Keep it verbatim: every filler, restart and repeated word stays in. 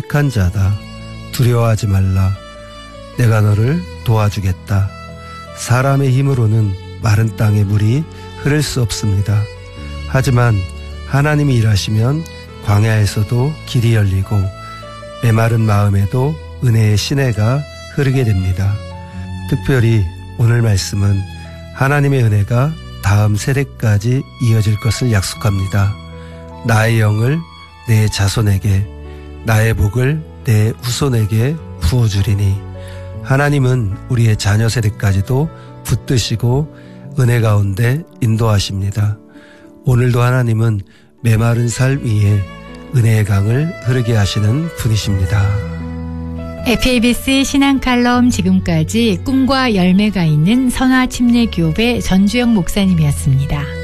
택한 자다. 두려워하지 말라. 내가 너를 도와주겠다. 사람의 힘으로는 마른 땅에 물이 흐를 수 없습니다. 하지만 하나님이 일하시면 광야에서도 길이 열리고 메마른 마음에도 은혜의 시내가 흐르게 됩니다. 특별히 오늘 말씀은 하나님의 은혜가 다음 세대까지 이어질 것을 약속합니다. 나의 영을 내 자손에게, 나의 복을 내 후손에게 부어주리니 하나님은 우리의 자녀 세대까지도 붙드시고 은혜 가운데 인도하십니다. 오늘도 하나님은 메마른 삶 위에 은혜의 강을 흐르게 하시는 분이십니다. 에프에이비에스 신앙칼럼 지금까지 꿈과 열매가 있는 선화침례교회 전주영 목사님이었습니다.